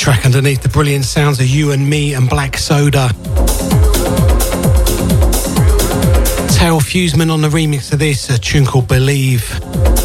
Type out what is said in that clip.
Track underneath the brilliant sounds of You and Me and Black Soda. Tail Fuseman on the remix of this, a tune called Believe.